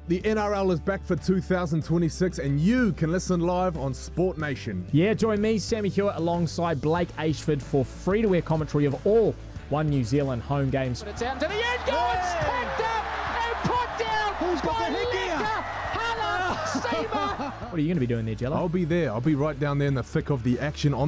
The NRL is back for 2026 and you can listen live on Sport Nation. Yeah, join me, Sammy Hewitt, alongside Blake Ashford for free-to-air commentary of all One New Zealand home games. It's out to the end goal, it's picked up and put down. Who's got the heck here? Hannah Seymour. What are you going to be doing there, Jello? I'll be there. I'll be right down there in the thick of the action on